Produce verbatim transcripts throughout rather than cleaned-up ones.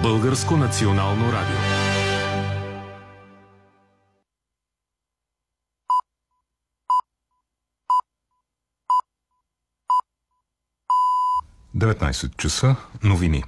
Българско национално радио. деветнайсет часа, новини.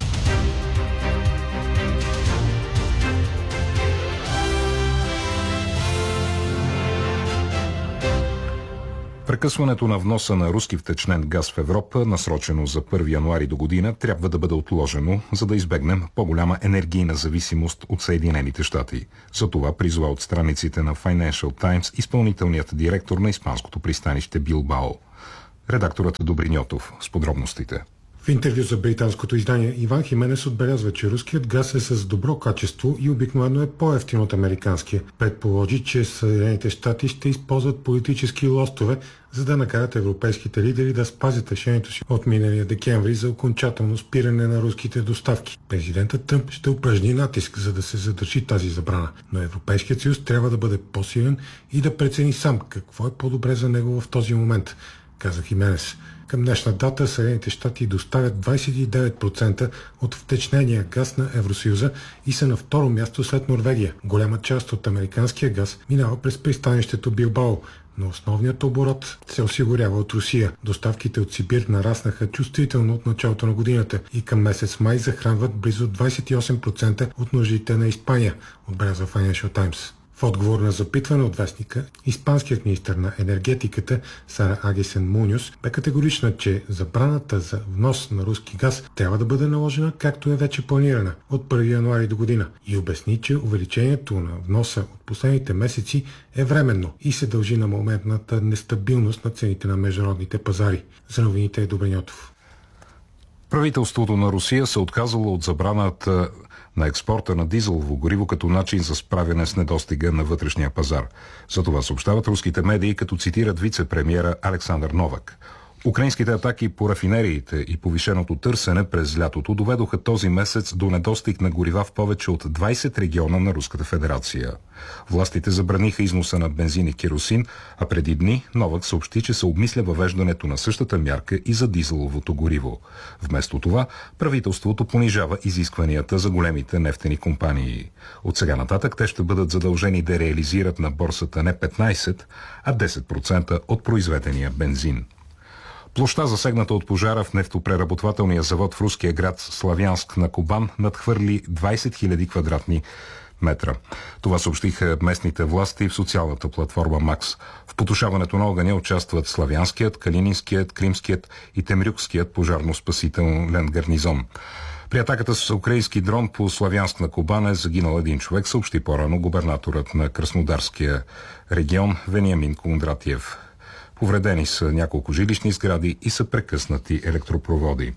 Прекъсването на вноса на руски втечнен газ в Европа, насрочено за първи януари до година, трябва да бъде отложено, за да избегнем по-голяма енергийна зависимост от Съединените щати. За това призова от страниците на Financial Times изпълнителният директор на испанското пристанище Билбао. Редакторът Добриньотов с подробностите. В интервю за британското издание Иван Хименес отбелязва, че руският газ е с добро качество и обикновено е по-евтин от американския. Предположи, че Съединените щати ще използват политически лостове, за да накарат европейските лидери да спазят решението си от миналия декември за окончателно спиране на руските доставки. Президентът Тръмп ще упражни натиск, за да се задържи тази забрана, но Европейският съюз трябва да бъде по-силен и да прецени сам какво е по-добре за него в този момент, каза Хименес. Към днешна дата Съединените щати доставят двайсет и девет процента от втечнения газ на Евросъюза и са на второ място след Норвегия. Голяма част от американския газ минава през пристанището Билбао, но основният оборот се осигурява от Русия. Доставките от Сибир нараснаха чувствително от началото на годината и към месец май захранват близо двайсет и осем процента от нуждите на Испания, отбелязва Financial Times. В отговор на запитване от вестника, испанският министър на енергетиката Сара Агесен Муньос бе категорична, че забраната за внос на руски газ трябва да бъде наложена, както е вече планирана, от първи януари до година, и обясни, че увеличението на вноса от последните месеци е временно и се дължи на моментната нестабилност на цените на международните пазари. За новините е Добриньотов. Правителството на Русия се отказало от забраната на експорта на дизелово гориво като начин за справяне с недостига на вътрешния пазар. За това съобщават руските медии, като цитират вице-премиера Александър Новак. Украинските атаки по рафинериите и повишеното търсене през лятото доведоха този месец до недостиг на горива в повече от двайсет региона на Руската федерация. Властите забраниха износа на бензин и керосин, а преди дни Новак съобщи, че се обмисля въвеждането на същата мярка и за дизеловото гориво. Вместо това, правителството понижава изискванията за големите нефтени компании. От сега нататък те ще бъдат задължени да реализират на борсата не петнайсет, а десет процента от произведения бензин. Площта, засегната от пожара в нефтопреработвателния завод в руския град Славянск на Кубан, надхвърли двайсет хиляди квадратни метра. Това съобщиха местните власти в социалната платформа Макс. В потушаването на огъня участват Славянският, Калининският, Кримският и Темрюкският пожарно-спасителен гарнизон. При атаката с украински дрон по Славянск на Кубан е загинал един човек, съобщи по-рано губернаторът на Краснодарския регион Вениамин Кондратиев. Повредени са няколко жилищни сгради и са прекъснати електропроводи.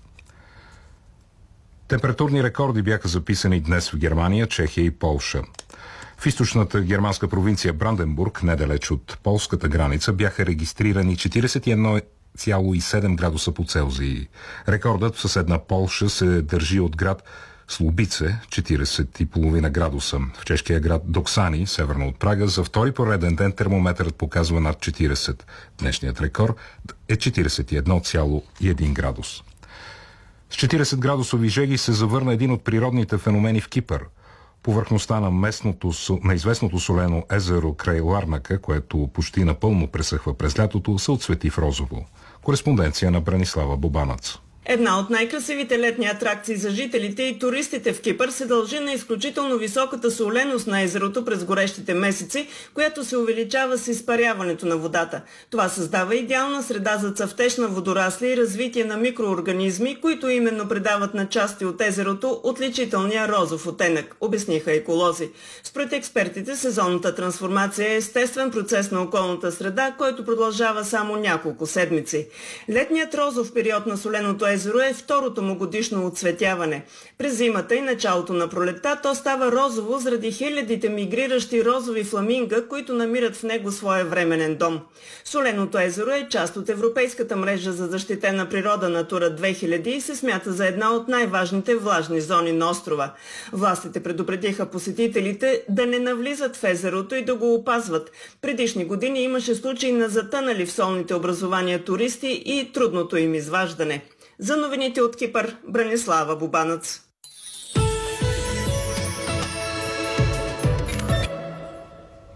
Температурни рекорди бяха записани днес в Германия, Чехия и Полша. В източната германска провинция Бранденбург, недалеч от полската граница, бяха регистрирани четирийсет и едно цяло и седем градуса по Целзий. Рекордът в съседна Полша се държи от град Слубице, четирийсет и пет градуса. В чешкия град Доксани, северно от Прага, за втори пореден ден термометърът показва над четирийсет. Днешният рекорд е четирийсет и едно цяло и един градус. С четирийсет градусови жеги се завърна един от природните феномени в Кипър. Повърхността на, местното, на известното солено езеро край Ларнака, което почти напълно пресъхва през лятото, се отцвети в розово. Кореспонденция на Бранислава Бобанац. Една от най-красивите летни атракции за жителите и туристите в Кипър се дължи на изключително високата соленост на езерото през горещите месеци, която се увеличава с изпаряването на водата. Това създава идеална среда за цъфтеж на водорасли и развитие на микроорганизми, които именно придават на части от езерото отличителния розов оттенък, обясниха еколози. Според експертите, сезонната трансформация е естествен процес на околната среда, който продължава само няколко седмици. Летният розов период на соленото езеро е второто му годишно оцветяване. През зимата и началото на пролетта то става розово заради хилядите мигриращи розови фламинга, които намират в него своя временен дом. Соленото езеро е част от Европейската мрежа за защитена природа Натура две хиляди и се смята за една от най-важните влажни зони на острова. Властите предупредиха посетителите да не навлизат в езерото и да го опазват. Предишни години имаше случаи на затънали в солните образования туристи и трудното им изваждане. За новините от Кипър, Бранислава Бобанац.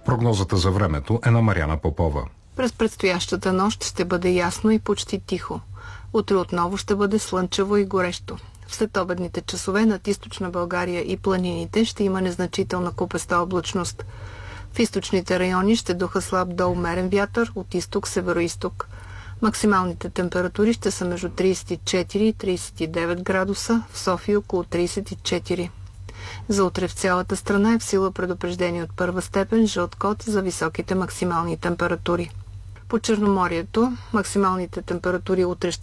Прогнозата за времето е на Мариана Попова. През предстоящата нощ ще бъде ясно и почти тихо. Утре отново ще бъде слънчево и горещо. В следобедните часове над източна България и планините ще има незначителна купеста облачност. В източните райони ще духа слаб до умерен вятър от изток-североизток. Максималните температури ще са между тридесет и четири и тридесет и девет градуса, в София около тридесет и четири. За утре в цялата страна е в сила предупреждение от първа степен жълт код за високите максимални температури. По Черноморието максималните температури утре ще